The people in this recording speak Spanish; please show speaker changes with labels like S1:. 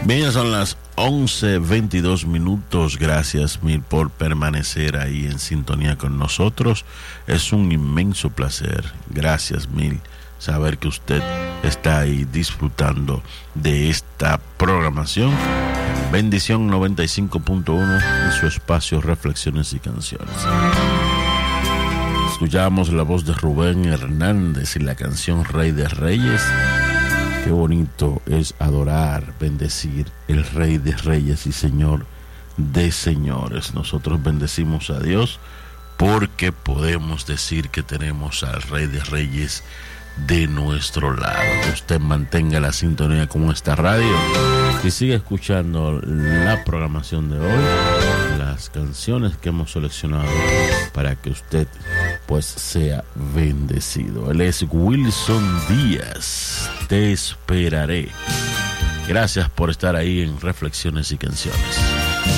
S1: Bien, son las 11:22. Gracias mil por permanecer ahí en sintonía con nosotros. Es un inmenso placer. Gracias mil saber que usted está ahí disfrutando de esta programación. Bendición 95.1 en su espacio Reflexiones y Canciones. Escuchamos la voz de Rubén Hernández y la canción Rey de Reyes. Qué bonito es adorar, bendecir el Rey de Reyes y Señor de Señores. Nosotros bendecimos a Dios porque podemos decir que tenemos al Rey de Reyes de nuestro lado. Que usted mantenga la sintonía con esta radio y siga escuchando la programación de hoy, las canciones que hemos seleccionado para que usted pues sea bendecido. Él es Wilson Díaz. Te esperaré. Gracias por estar ahí en Reflexiones y Canciones.